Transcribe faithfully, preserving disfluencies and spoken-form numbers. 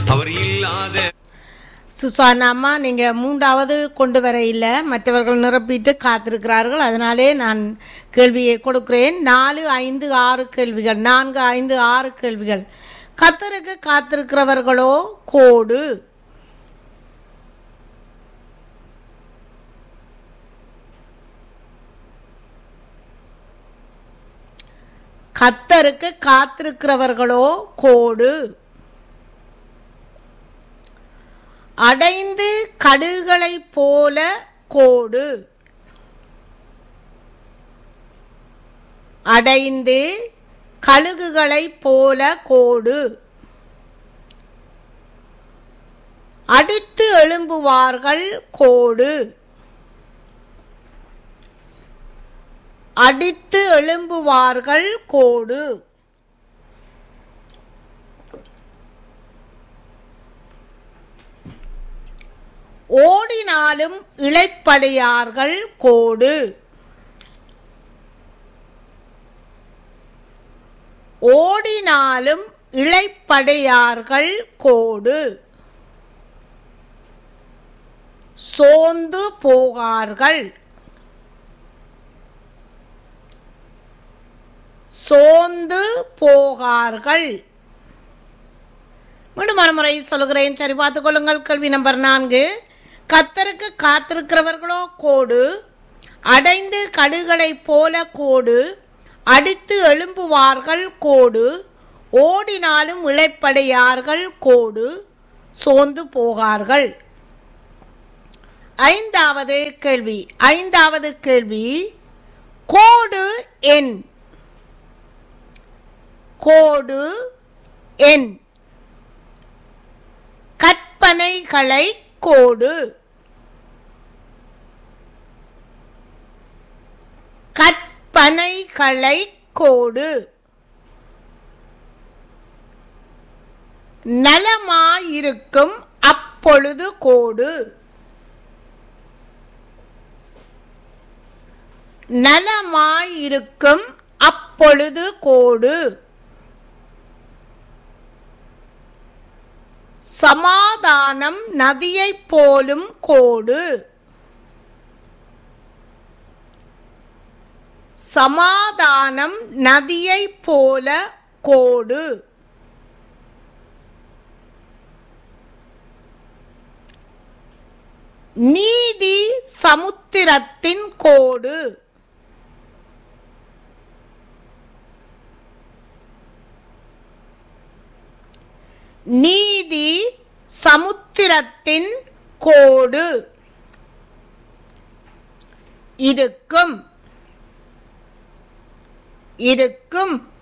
அவர் இல்லாத சுசானா அம்மா நீங்கள் மூன்றாவது கொண்டு வர இல்லை, மற்றவர்கள் நிரப்பிட்டு காத்திருக்கிறார்கள். அதனாலே நான் கேள்வியை கொடுக்கிறேன். நாலு ஐந்து ஆறு கேள்விகள், நான்கு ஐந்து ஆறு கேள்விகள். கர்த்தருக்கு காத்திருக்கிறவர்களோ கோடு. கர்த்தருக்கு காத்திருக்கிறவர்களோ கோடு. அடைந்து கடுகளைப் போல கோடு. அடைந்து கழுகுகளைப் போல கோடு. அடித்து எழும்புவார்கள் கோடு. அடித்து எழும்புவார்கள் கோடு. ஓடினாலும் இளைப்படையார்கள் கோடு. ஓடினாலும் இளைப்படையார்கள் கோடு. சோர்ந்து போகார்கள். சோர்ந்து போகார்கள். மீண்டும் மறுமுறை சொல்கிறேன், சரி பார்த்துக் கொள்ளுங்கள். கேள்வி நம்பர் நான்கு. கர்த்தருக்கு காத்திருக்கிறவர்களோ கோடு. அடைந்து கழுகளைப் போல கோடு. அடித்து எழும்புவார்கள் கோடு. ஓடினாலும் இளைப்படையார்கள் கோடு. சோர்ந்து போகார்கள். ஐந்தாவது கேள்வி. ஐந்தாவது கேள்வி, கோடு எண். கோடு எண். கற்பனைகளை கோடு. கற்பனைகளை கோடு. நலமாயிருக்கும் அப்பொழுது கோடு. நலமாயிருக்கும் அப்பொழுது கோடு. சமாதானம் நதியைப் போலும் கோடு. சமாதானம் நதியைப் போல கோடு. நீதி சமுத்திரத்தின் கோடு. நீதி சமுத்திரத்தின் கோடு. இருக்கும். இருக்கும்.